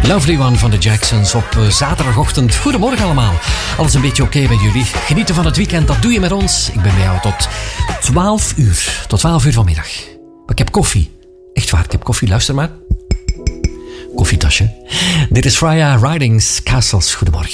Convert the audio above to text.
Lovely One van de Jacksons op zaterdagochtend. Goedemorgen allemaal. Alles een beetje oké met jullie. Genieten van het weekend, dat doe je met ons. Ik ben bij jou tot 12 uur. Tot 12 uur vanmiddag. Maar ik heb koffie. Echt waar, ik heb koffie. Luister maar. Koffietasje. Dit is Freya Ridings Castles. Goedemorgen.